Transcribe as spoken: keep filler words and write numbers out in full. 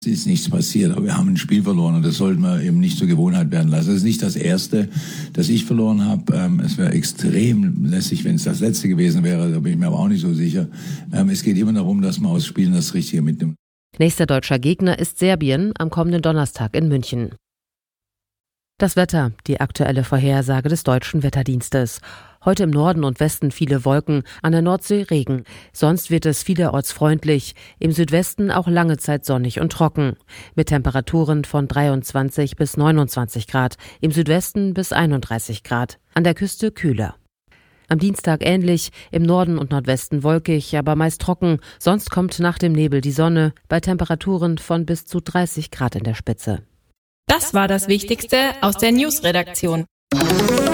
Es ist nichts passiert, aber wir haben ein Spiel verloren und das sollten wir eben nicht zur Gewohnheit werden lassen. Es ist nicht das erste, das ich verloren habe. Ähm, es wäre extrem lässig, wenn es das letzte gewesen wäre, da bin ich mir aber auch nicht so sicher. Ähm, es geht immer darum, dass man aus Spielen das Richtige mitnimmt. Nächster deutscher Gegner ist Serbien am kommenden Donnerstag in München. Das Wetter, die aktuelle Vorhersage des Deutschen Wetterdienstes. Heute im Norden und Westen viele Wolken, an der Nordsee Regen. Sonst wird es vielerorts freundlich, im Südwesten auch lange Zeit sonnig und trocken. Mit Temperaturen von dreiundzwanzig bis neunundzwanzig Grad, im Südwesten bis einunddreißig Grad, an der Küste kühler. Am Dienstag ähnlich, im Norden und Nordwesten wolkig, aber meist trocken. Sonst kommt nach dem Nebel die Sonne, bei Temperaturen von bis zu dreißig Grad in der Spitze. Das war das Wichtigste aus der News-Redaktion.